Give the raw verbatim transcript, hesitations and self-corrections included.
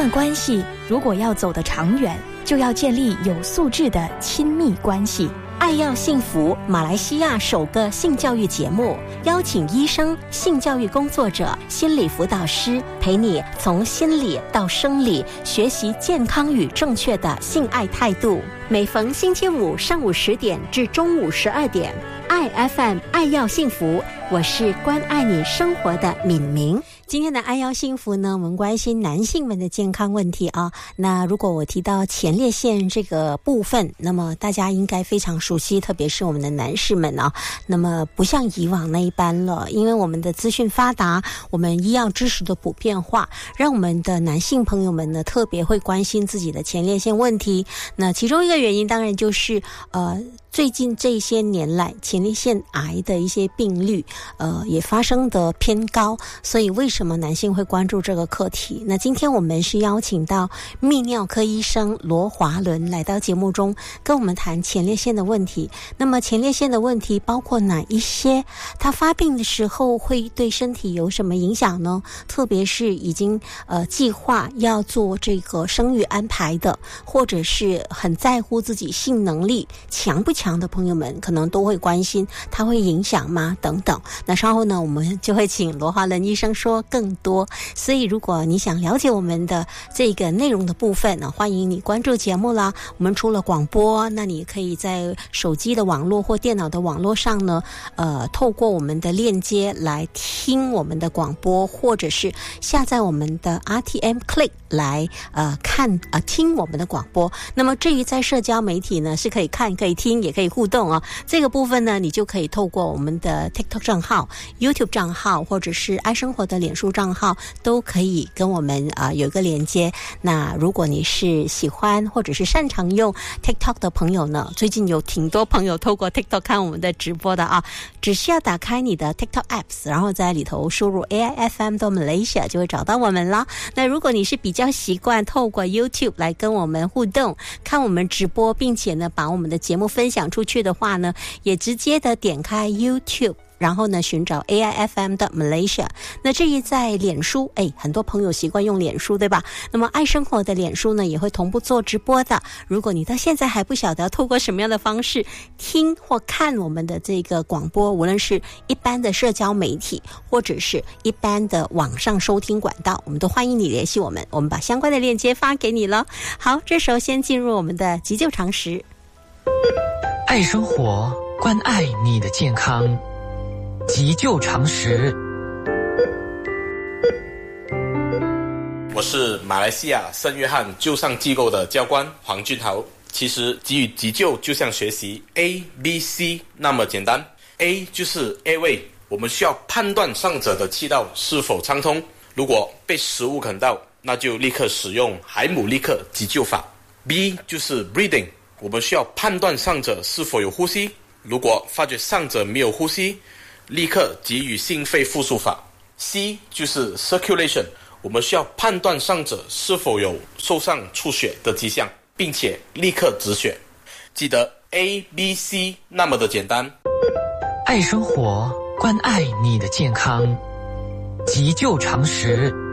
段关系如果要走得长远，就要建立有素质的亲密关系。 爱要幸福，马来西亚首个性教育节目，邀请医生、性教育工作者、心理辅导师，陪你从心理到生理，学习健康与正确的性爱态度。每逢星期五上午十点至中午十二点，爱 F M 爱要幸福，我是关爱你生活的敏明。今天的爱要幸福呢，我们关心男性们的健康问题啊。那如果我提到前列腺这个部分，那么大家应该非常熟悉，特别是我们的男士们啊。那么不像以往那一般了，因为我们的资讯发达，我们医药知识的普遍化，让我们的男性朋友们呢特别会关心自己的前列腺问题。那其中一个原因当然就是呃最近这些年来前列腺癌的一些病率呃也发生得偏高，所以为什么男性会关注这个课题？那今天我们是邀请到泌尿科医生罗华伦来到节目中跟我们谈前列腺的问题。那么前列腺的问题包括哪一些？它发病的时候会对身体有什么影响呢？特别是已经呃计划要做这个生育安排的，或者是很在乎自己性能力强不强强的朋友们可能都会关心它会影响吗等等。那稍后呢我们就会请罗华伦医生说更多，所以如果你想了解我们的这个内容的部分呢，欢迎你关注节目啦。我们除了广播，那你可以在手机的网络或电脑的网络上呢呃，透过我们的链接来听我们的广播，或者是下载我们的 R T M Click 来呃看呃听我们的广播。那么至于在社交媒体呢，是可以看可以听也可以互动哦。这个部分呢，你就可以透过我们的 TikTok 账号、YouTube 账号，或者是爱生活的脸书账号，都可以跟我们啊、呃、有一个连接。那如果你是喜欢或者是擅长用 TikTok 的朋友呢，最近有挺多朋友透过 TikTok 看我们的直播的啊，只需要打开你的 TikTok apps， 然后在里头输入 A I F M 到 Malaysia 就会找到我们啦。那如果你是比较习惯透过 YouTube 来跟我们互动，看我们直播，并且呢把我们的节目分享出去的话呢，也直接的点开 YouTube，然后呢寻找 A I F M 的 Malaysia。 那至于在脸书，哎，很多朋友习惯用脸书对吧？那么爱生活的脸书呢也会同步做直播的。如果你到现在还不晓得透过什么样的方式听或看我们的这个广播，无论是一般的社交媒体或者是一般的网上收听管道，我们都欢迎你联系我们，我们把相关的链接发给你了。好，这时候先进入我们的急救常识。 爱生活，关爱你的健康，急救常识。 我是马来西亚圣约翰救伤机构的教官黄俊豪。其实给予急救就像学习 A B C 那么简单。 A 就是 airway， 我们需要判断伤者的气道是否畅通，如果被食物啃到，那就立刻使用海姆立克急救法。 B 就是 breathing， 我们需要判断伤者是否有呼吸，如果发觉伤者没有呼吸，立刻给予心肺复苏法。 C 就是 circulation， 我们需要判断伤者是否有受伤出血的迹象，并且立刻止血。记得 A B C 那么的简单。 爱生活，关爱你的健康，急救常识。